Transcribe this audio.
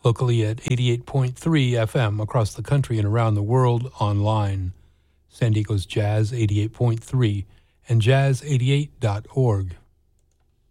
locally at 88.3 FM across the country and around the world online. San Diego's Jazz 88.3 and jazz88.org.